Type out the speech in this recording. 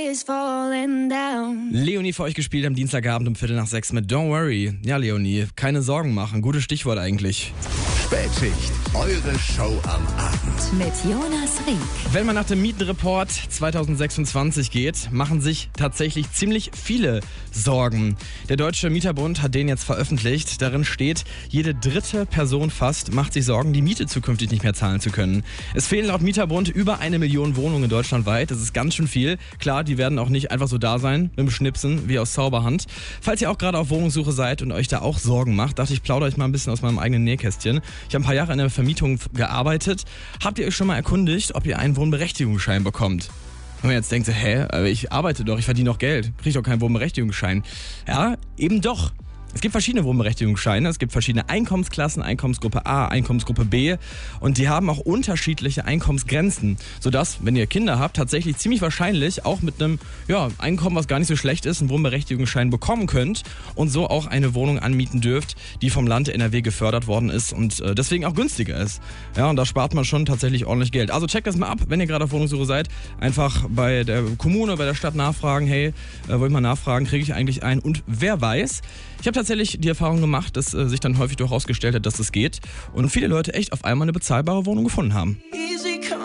Leonie für euch gespielt am Dienstagabend um 5:45 mit Don't Worry. Ja, Leonie, keine Sorgen machen. Gutes Stichwort eigentlich. Spätschicht, eure Show am Abend. Mit Jonas Rieck. Wenn man nach dem Mietenreport 2026 geht, machen sich tatsächlich ziemlich viele Sorgen. Der Deutsche Mieterbund hat den jetzt veröffentlicht. Darin steht, jede dritte Person fast macht sich Sorgen, die Miete zukünftig nicht mehr zahlen zu können. Es fehlen laut Mieterbund über 1 Million Wohnungen deutschlandweit. Das ist ganz schön viel. Klar, die werden auch nicht einfach so da sein, mit dem Schnipsen, wie aus Zauberhand. Falls ihr auch gerade auf Wohnungssuche seid und euch da auch Sorgen macht, dachte ich, plaudere euch mal ein bisschen aus meinem eigenen Nähkästchen. Ich habe ein paar Jahre in der Vermietung gearbeitet. Habt ihr euch schon mal erkundigt, ob ihr einen Wohnberechtigungsschein bekommt? Wenn man jetzt denkt, aber ich arbeite doch, ich verdiene doch Geld, kriege doch keinen Wohnberechtigungsschein. Ja, eben doch. Es gibt verschiedene Wohnberechtigungsscheine, es gibt verschiedene Einkommensklassen, Einkommensgruppe A, Einkommensgruppe B und die haben auch unterschiedliche Einkommensgrenzen, sodass, wenn ihr Kinder habt, tatsächlich ziemlich wahrscheinlich auch mit einem Einkommen, was gar nicht so schlecht ist, einen Wohnberechtigungsschein bekommen könnt und so auch eine Wohnung anmieten dürft, die vom Land NRW gefördert worden ist und deswegen auch günstiger ist. Ja, und da spart man schon tatsächlich ordentlich Geld. Also checkt das mal ab, wenn ihr gerade auf Wohnungssuche seid, einfach bei der Kommune, bei der Stadt nachfragen, hey, wollte ich mal nachfragen, kriege ich eigentlich einen? Und wer weiß, ich habe tatsächlich die Erfahrung gemacht, dass sich dann häufig doch herausgestellt hat, dass das geht und viele Leute echt auf einmal eine bezahlbare Wohnung gefunden haben. Easy.